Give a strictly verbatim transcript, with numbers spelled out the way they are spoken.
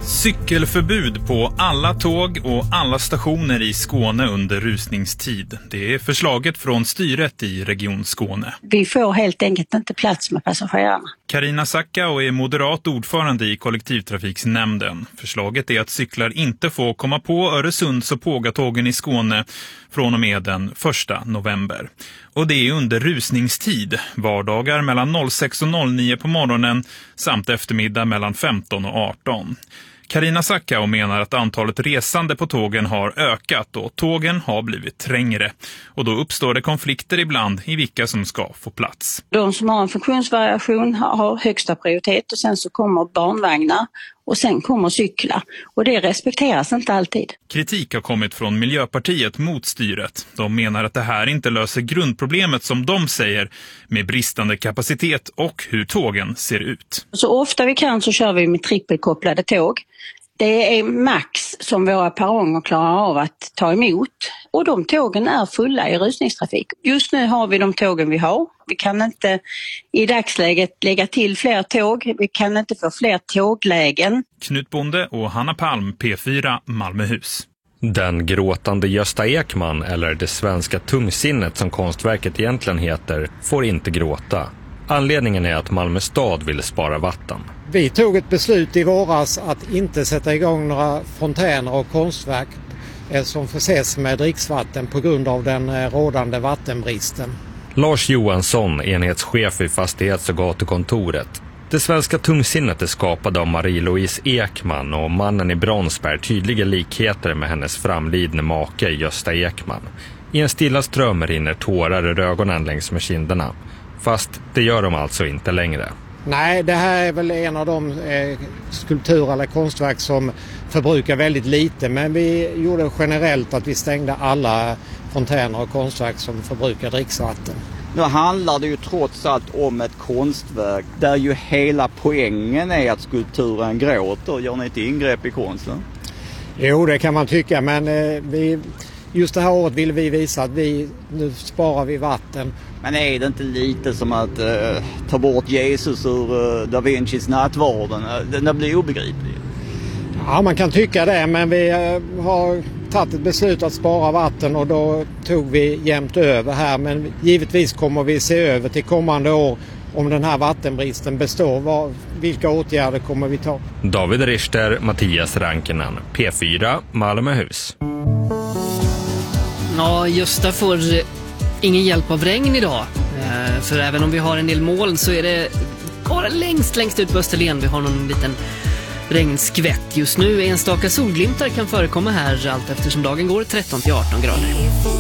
Cykelförbud på alla tåg och alla stationer i Skåne under rusningstid. Det är förslaget från styret i Region Skåne. Vi får helt enkelt inte plats med passagerarna. Carina Sacka är moderat ordförande i kollektivtrafiksnämnden. Förslaget är att cyklar inte får komma på Öresunds- och Pågatågen i Skåne från och med den första november. Och det är under rusningstid, vardagar mellan sex och nio på morgonen samt eftermiddag mellan femton och arton. Carina Sacka menar att antalet resande på tågen har ökat och tågen har blivit trängre. Och då uppstår det konflikter ibland i vilka som ska få plats. De som har en funktionsvariation har högsta prioritet och sen så kommer barnvagnar och sen kommer cykla. Och det respekteras inte alltid. Kritik har kommit från Miljöpartiet mot styret. De menar att det här inte löser grundproblemet som de säger med bristande kapacitet och hur tågen ser ut. Så ofta vi kan så kör vi med trippelkopplade tåg. Det är max som våra perronger klarar av att ta emot och de tågen är fulla i rusningstrafik. Just nu har vi de tågen vi har. Vi kan inte i dagsläget lägga till fler tåg. Vi kan inte få fler tåglägen. Knut Bonde och Hanna Palm, P fyra, Malmöhus. Den gråtande Gösta Ekman, eller det svenska tungsinnet som konstverket egentligen heter, får inte gråta. Anledningen är att Malmö stad vill spara vatten. Vi tog ett beslut i våras att inte sätta igång några fontäner och konstverk som förses med dricksvatten på grund av den rådande vattenbristen. Lars Johansson, enhetschef i fastighets- och gatukontoret. Det svenska tungsinnet är skapad av Marie-Louise Ekman och mannen i brons bär tydliga likheter med hennes framlidne make Gösta Ekman. I en stilla ström rinner tårar ur ögonen längs med kinderna. Fast det gör de alltså inte längre. Nej, det här är väl en av de eh, skulpturer eller konstverk som förbrukar väldigt lite. Men vi gjorde generellt att vi stängde alla fontäner och konstverk som förbrukar dricksvatten. Nu handlar det ju trots allt om ett konstverk där ju hela poängen är att skulpturen gråter. Gör ni ett ingrepp i konsten? Jo, det kan man tycka, men eh, vi, just det här året vill vi visa att vi, nu sparar vi vatten. Men är det inte lite som att eh, ta bort Jesus ur eh, Da Vincis nattvarden? Den där blir obegriplig. Ja, man kan tycka det, men vi eh, har tagit ett beslut att spara vatten och då tog vi jämnt över här. Men givetvis kommer vi se över till kommande år om den här vattenbristen består. Vad, vilka åtgärder kommer vi ta? David Richter, Mattias Rankinen, P fyra, Malmöhus. Ja, Gösta får ingen hjälp av regn idag. För även om vi har en del moln så är det bara längst, längst ut på Österlen. Vi har någon liten regnskvätt just nu. Enstaka solglimtar kan förekomma här allt eftersom dagen går tretton till arton grader.